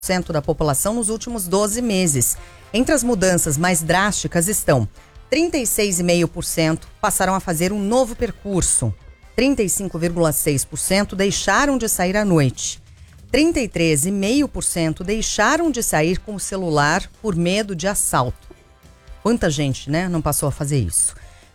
da população nos últimos 12 meses. Entre as mudanças mais drásticas estão 36,5% passaram a fazer um novo percurso, 35,6% deixaram de sair à noite, 33,5% deixaram de sair com o celular por medo de assalto. Quanta gente, né, não passou a fazer isso?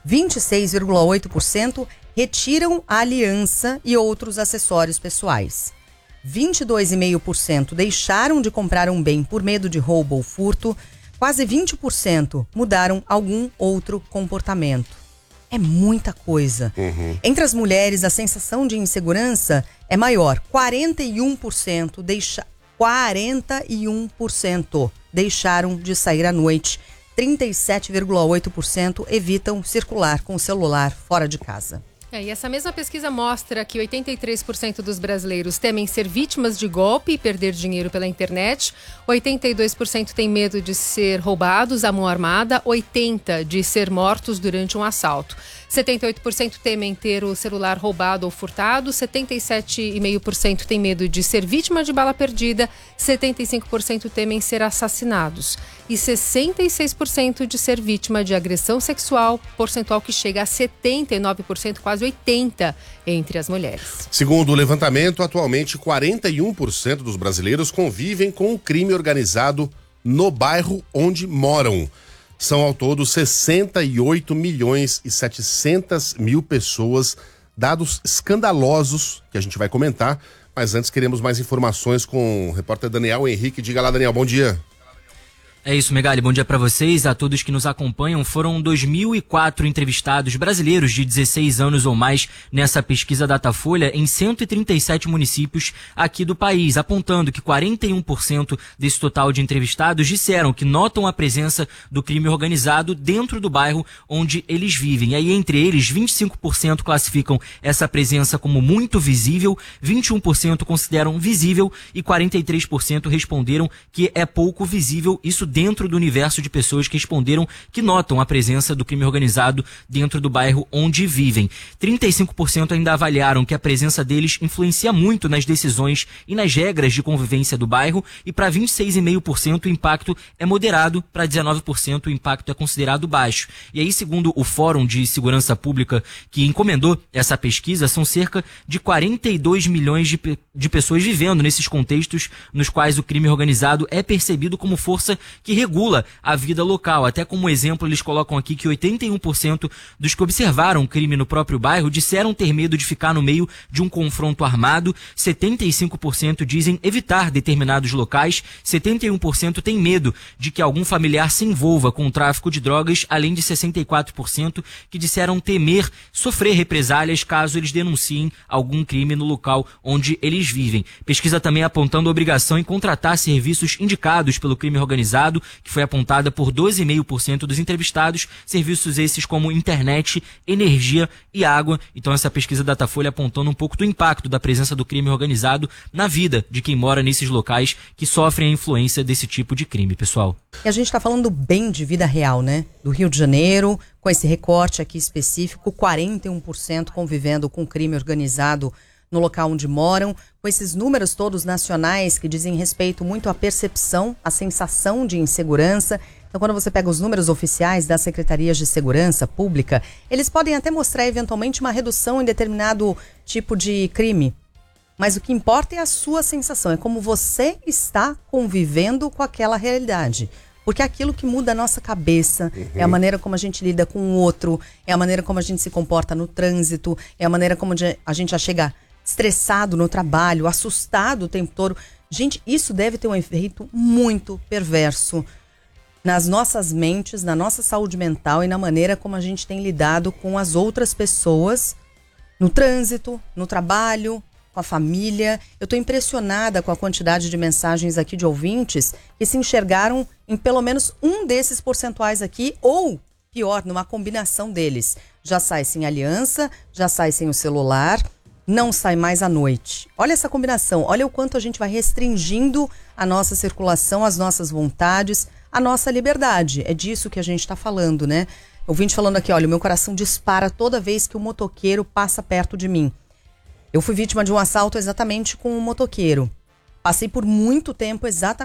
26,8% retiram a aliança e outros acessórios pessoais. 22,5% deixaram de comprar um bem por medo de roubo ou furto. Quase 20% mudaram algum outro comportamento. É muita coisa. Entre as mulheres, a sensação de insegurança é maior. 41% deixaram de sair à noite. 37,8% evitam circular com o celular fora de casa. E essa mesma pesquisa mostra que 83% dos brasileiros temem ser vítimas de golpe e perder dinheiro pela internet, 82% têm medo de ser roubados à mão armada, 80% de ser mortos durante um assalto. 78% temem ter o celular roubado ou furtado, 77,5% têm medo de ser vítima de bala perdida, 75% temem ser assassinados e 66% de ser vítima de agressão sexual, percentual que chega a 79%, quase 80% entre as mulheres. Segundo o levantamento, atualmente 41% dos brasileiros convivem com o crime organizado no bairro onde moram. São ao todo 68.700.000 pessoas, dados escandalosos que a gente vai comentar, mas antes queremos mais informações com o repórter Daniel Henrique. Diga lá, Daniel, bom dia. É isso, Megali, bom dia para vocês, a todos que nos acompanham. Foram 2.004 entrevistados brasileiros de 16 anos ou mais nessa pesquisa Datafolha em 137 municípios aqui do país, apontando que 41% desse total de entrevistados disseram que notam a presença do crime organizado dentro do bairro onde eles vivem. E aí, entre eles, 25% classificam essa presença como muito visível, 21% consideram visível e 43% responderam que é pouco visível, isso dentro do universo de pessoas que responderam que notam a presença do crime organizado dentro do bairro onde vivem. 35% ainda avaliaram que a presença deles influencia muito nas decisões e nas regras de convivência do bairro, e para 26,5% o impacto é moderado, para 19% o impacto é considerado baixo. E aí, segundo o Fórum de Segurança Pública que encomendou essa pesquisa, são cerca de 42 milhões de pessoas vivendo nesses contextos nos quais o crime organizado é percebido como força que regula a vida local. Até como exemplo, eles colocam aqui que 81% dos que observaram o crime no próprio bairro disseram ter medo de ficar no meio de um confronto armado, 75% dizem evitar determinados locais, 71% têm medo de que algum familiar se envolva com o tráfico de drogas, além de 64% que disseram temer sofrer represálias caso eles denunciem algum crime no local onde eles vivem. Pesquisa também apontando a obrigação em contratar serviços indicados pelo crime organizado, que foi apontada por 12,5% dos entrevistados, serviços esses como internet, energia e água. Então essa pesquisa Datafolha apontando um pouco do impacto da presença do crime organizado na vida de quem mora nesses locais que sofrem a influência desse tipo de crime, pessoal. E a gente está falando bem de vida real, né? Do Rio de Janeiro, com esse recorte aqui específico, 41% convivendo com crime organizado no local onde moram, com esses números todos nacionais que dizem respeito muito à percepção, à sensação de insegurança. Então, quando você pega os números oficiais das secretarias de segurança pública, eles podem até mostrar eventualmente uma redução em determinado tipo de crime. Mas o que importa é a sua sensação, é como você está convivendo com aquela realidade. Porque é aquilo que muda a nossa cabeça, é a maneira como a gente lida com o outro, é a maneira como a gente se comporta no trânsito, é a maneira como a gente já chega estressado no trabalho, assustado o tempo todo. Gente, isso deve ter um efeito muito perverso nas nossas mentes, na nossa saúde mental e na maneira como a gente tem lidado com as outras pessoas no trânsito, no trabalho, com a família. Eu estou impressionada com a quantidade de mensagens aqui de ouvintes que se enxergaram em pelo menos um desses percentuais aqui, ou pior, numa combinação deles. Já sai sem aliança, já sai sem o celular, não sai mais à noite. Olha essa combinação, olha o quanto a gente vai restringindo a nossa circulação, as nossas vontades, a nossa liberdade. É disso que a gente está falando, né? Ouvinte falando aqui, olha, o meu coração dispara toda vez que o motoqueiro passa perto de mim. Eu fui vítima de um assalto exatamente com um motoqueiro. Passei por muito tempo exatamente